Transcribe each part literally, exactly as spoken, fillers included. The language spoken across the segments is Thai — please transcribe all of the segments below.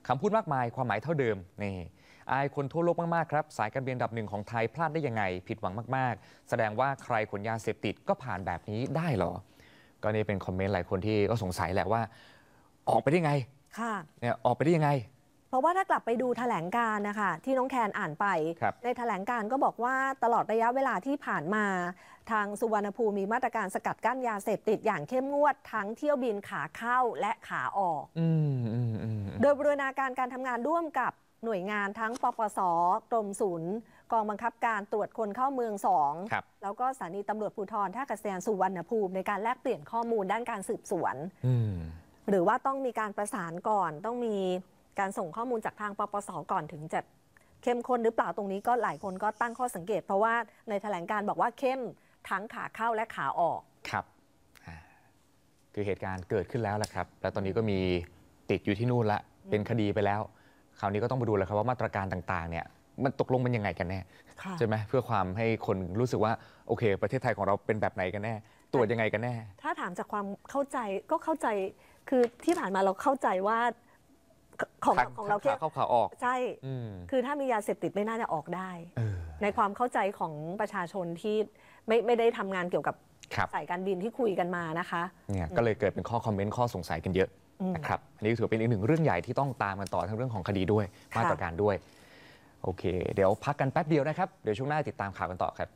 คำพูดมากมายความหมายเท่าเดิมนี่อายคนทั่วโลกมากๆครับสายการบินอันดับหนึ่งของไทยพลาดได้ยังไงผิดหวังมากๆแสดงว่าใครขนยาเสพติดก็ผ่านแบบนี้ได้หรอก็นี่เป็นคอมเมนต์หลายคนที่ก็สงสัยแหละว่าออกไปได้ไงค่ะเนี่ยออกไปได้ยังไงเพราะว่าถ้ากลับไปดูแถลงการณ์นะคะที่น้องแคนอ่านไปในแถลงการณ์ก็บอกว่าตลอดระยะเวลาที่ผ่านมาทางสุวรรณภูมิมีมาตรการสกัดกั้นยาเสพติดอย่างเข้มงวดทั้งเที่ยวบินขาเข้าและขาออกโดยบูรณาการการทำงานร่วมกับหน่วยงานทั้งปปส.กรมศุลกองบังคับการตรวจคนเข้าเมืองสองแล้วก็สถานีตำรวจภูธรท่ากัศยานสุวรรณภูมิในการแลกเปลี่ยนข้อมูลด้านการสืบสวนหรือว่าต้องมีการประสานก่อนต้องมีการส่งข้อมูลจากทางปปส.ก่อนถึงจะเข้มข้นหรือเปล่าตรงนี้ก็หลายคนก็ตั้งข้อสังเกตเพราะว่าในแถลงการบอกว่าเข้มทั้งขาเข้าและขาออกครับคือเหตุการณ์เกิดขึ้นแล้วแหละครับแล้วตอนนี้ก็มีติดอยู่ที่นู่นละเป็นคดีไปแล้วคราวนี้ก็ต้องมาดูแล้วครับว่ามาตรการต่างๆเนี่ยมันตกลงมันยังไงกันแน่ใช่ไหมเพื่อความให้คนรู้สึกว่าโอเคประเทศไทยของเราเป็นแบบไหนกันแน่ตรวจยังไงกันแน่ถ้าถามจากความเข้าใจก็เข้าใจคือที่ผ่านมาเราเข้าใจว่าของของเราแค่เข้าขาออกใช่คือถ้ามียาเสพติดไม่น่าจะออกได้ในความเข้าใจของประชาชนที่ไม่ไม่ได้ทำงานเกี่ยวกับสายการบินที่คุยกันมานะคะเนี่ยก็เลยเกิดเป็นข้อคอมเมนต์ข้อสงสัยกันเยอะนะครับอันนี้ถือเป็นอีกหนึ่งเรื่องใหญ่ที่ต้องตามกันต่อทั้งเรื่องของคดีด้วยมาตรการด้วยโอเคเดี๋ยวพักกันแป๊บเดียวนะครับเดี๋ยวช่วงหน้าติดตามข่าวกันต่อครับ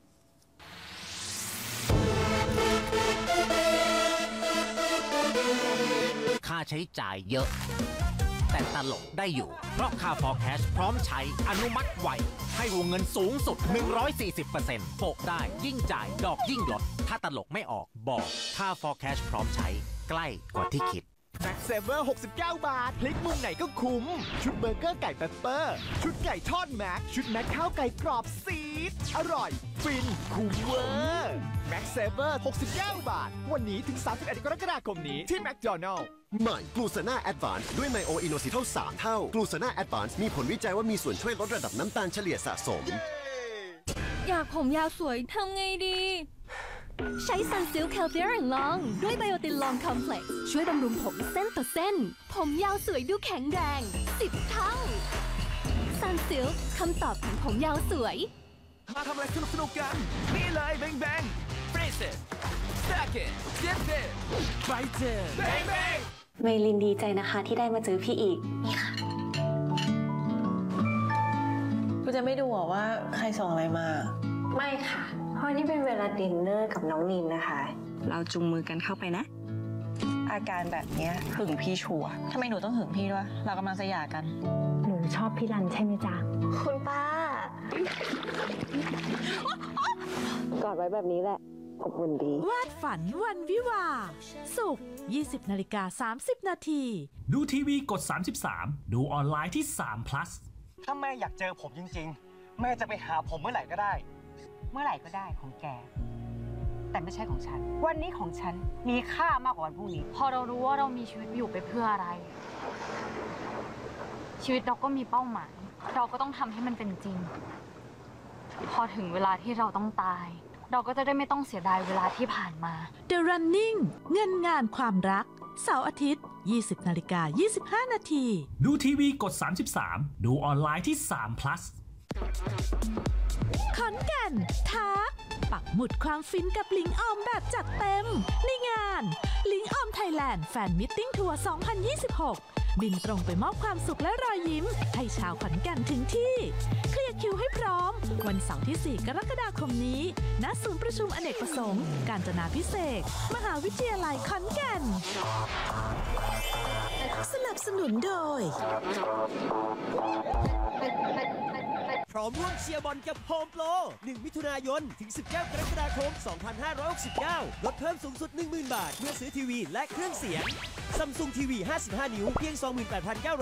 ค่าใช้จ่ายเยอะแต่ตลกได้อยู่เพราะค่า Forecast พร้อมใช้อนุมัติไวให้วงเงินสูงสุด หนึ่งร้อยสี่สิบเปอร์เซ็นต์ โปะได้ยิ่งจ่ายดอกยิ่งลดถ้าตลกไม่ออกบอกค่า Forecast พร้อมใช้ใกล้กว่าที่คิดแม็กเซเวอร์หกสิบเก้าบาทพลิกมุมไหนก็คุ้มชุดเบอร์เกอร์ไก่เปปเปอร์ชุดไก่ทอดแม็กชุดแม็กข้าวไก่กรอบซีดอร่อยฟินคุ้มเวอร์แม็กเซเวอร์หกสิบเก้าบาทวันนี้ถึงสามสิบเอ็ดกรกฎาคมนี้ที่แมคโดนัลด์ใหม่กลูซาน่าแอดวานซ์ด้วยไมโออิโนซิทัลสามเท่ากลูซาน่าแอดวานซ์มีผลวิจัยว่ามีส่วนช่วยลดระดับน้ำตาลเฉลี่ยสะสมอยากผมยาวสวยทำไงดีใช้ซันซิลค์แคลเซียมลองด้วยไบโอตินลองคอมเพล็กซ์ช่วยบำรุงผมเส้นต่อเส้นผมยาวสวยดูแข็งแรงสิบเท่าซันซิลค์คำตอบของผมยาวสวยมาทำอะไรสนุกสนุกกันนี่เลยแบงแบงฟรีเซตสแต็กเกตเจ็บเจ็บไบเจอแบงแบงเมลินดีใจนะคะที่ได้มาเจอพี่อีกนี่ค่ะคุณจะไม่ดูหรอว่าใครส่งอะไรมาไม่ค่ะเพราะนี่เป็นเวลาดินเนอร์กับน้องนินนะคะเราจุงมือกันเข้าไปนะอาการแบบนี้หึงพี่ชัวร์ทำไมหนูต้องหึงพี่ด้วยเรากำลังจะหย่ากันหนูชอบพี่รันใช่ไหมจ๊ะคุณป้า กอดไว้แบบนี้แหละอบอุ่นดีวาดฝันวันวิวาศุกร์ ยี่สิบนาฬิกาสามสิบนาทีดูทีวีกดสามสิบสามดูออนไลน์ที่สาม plus ถ้าแม่อยากเจอผมจริงๆแม่จะไปหาผมเมื่อไหร่ก็ได้เมื่อไหร่ก็ได้ของแกแต่ไม่ใช่ของฉันวันนี้ของฉันมีค่ามากกว่าวันพรุ่งนี้พอเรารู้ว่าเรามีชีวิตอยู่ไปเพื่ออะไรชีวิตเราก็มีเป้าหมายเราก็ต้องทำให้มันเป็นจริงพอถึงเวลาที่เราต้องตายเราก็จะได้ไม่ต้องเสียดายเวลาที่ผ่านมา The Running เงินงานความรักเสาร์อาทิตย์ ยี่สิบนาฬิกายี่สิบห้านาทีดูทีวีกดสามสิบสามดูออนไลน์ที่สาม plus ขอนแก่นท้าปักหมุดความฟินกับลิงออมแบบจัดเต็มในงานลิงออมไทยแลนด์แฟนมิทติ้งทัวร์สองพันยี่สิบหกบินตรงไปมอบความสุขและรอยยิ้มให้ชาวขอนแก่นถึงที่เคลียร์คิวให้พร้อมวันเสาร์ที่สี่กรกฎาคมนี้ณศูนย์ประชุมอเนกประสงค์กาญจนาภิเษกมหาวิทยาลัยขอนแก่นสนับสนุนโดยพร้อมร่วมเชียร์บอลกับโฮมโปรหนึ่งมิถุนายนถึงสิบเก้ากรกฎาคมสองพันห้าร้อยหกสิบเก้าลดเพิ่มสูงสุด หนึ่งหมื่น บาทเมื่อซื้อทีวีและเครื่องเสียง Samsung ทีวี ห้าสิบห้า นิ้วเพียง สองหมื่นแปดพันเก้าร้อย